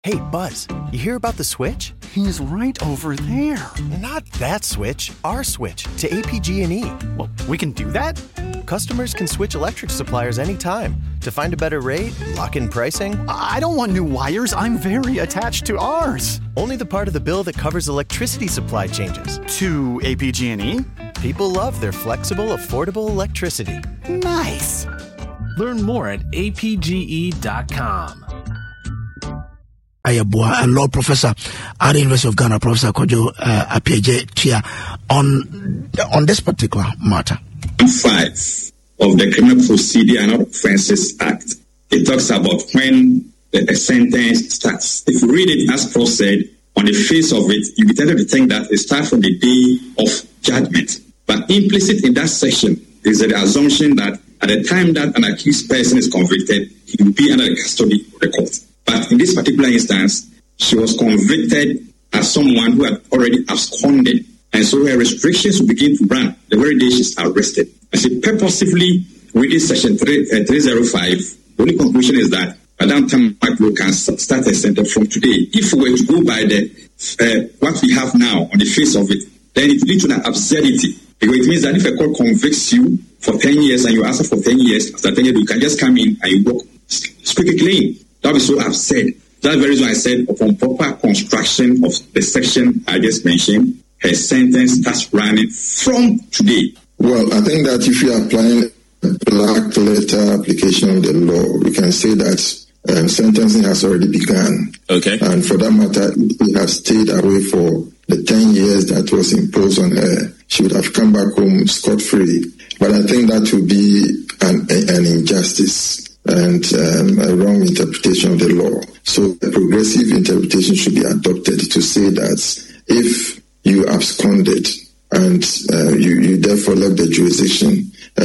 Hey, Buzz, you hear about the switch? He's right over there. Not that switch, our switch to APG&E. Well, we can do that? Customers can switch electric suppliers anytime to find a better rate, lock in pricing. I don't want new wires. I'm very attached to ours. Only the part of the bill that covers electricity supply changes. To APG&E? People love their flexible, affordable electricity. Nice. Learn more at apge.com. Ayabua, a law professor at the University of Ghana, Professor Kojo Appiagyei Tia, on this particular matter. 5 of the Criminal Procedure and Offences Act. It talks about when a sentence starts. If you read it as Prof said, on the face of it, you'll be tempted to think that it starts from the day of judgment. But implicit in that section is the assumption that at the time that an accused person is convicted, he will be under the custody of the court. But in this particular instance, she was convicted as someone who had already absconded. And so her restrictions will begin to run the very day she's arrested. And she purposefully reading section 305, the only conclusion is that Madame Tamaklo can start her sentence from today. If we were to go by the what we have now on the face of it, then it leads to an absurdity. Because it means that if a court convicts you for 10 years and you ask for 10 years, after 10 years you can just come in and you walk, speak a claim. That would be so absurd. That's the reason I said upon proper construction of the section I just mentioned, her sentence starts running from today. Well, I think that if you are applying a black letter application of the law, we can say that sentencing has already begun. Okay. And for that matter, if she has stayed away for the 10 years that was imposed on her, she would have come back home scot-free. But I think that would be an injustice and a wrong interpretation of the law. So a progressive interpretation should be adopted to say that if you absconded and you therefore left the jurisdiction,